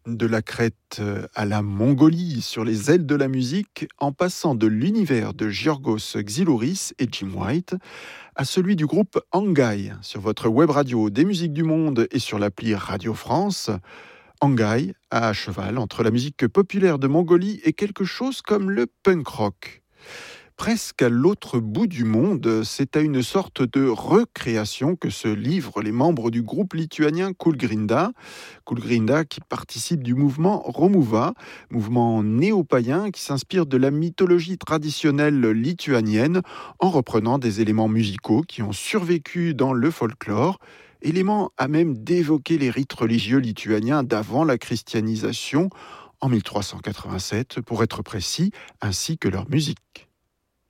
De la Crète à la Mongolie, sur les ailes de la musique, en passant de l'univers de Giorgos Xylouris et Jim White à celui du groupe Angai, sur votre web radio des musiques du monde et sur l'appli Radio France. Angai, à cheval entre la musique populaire de Mongolie et quelque chose comme le punk rock. Presque à l'autre bout du monde, c'est à une sorte de recréation que se livrent les membres du groupe lituanien Kūlgrinda. Kūlgrinda qui participe du mouvement Romuva, mouvement néo-païen qui s'inspire de la mythologie traditionnelle lituanienne en reprenant des éléments musicaux qui ont survécu dans le folklore, éléments à même d'évoquer les rites religieux lituaniens d'avant la christianisation, en 1387 pour être précis, ainsi que leur musique.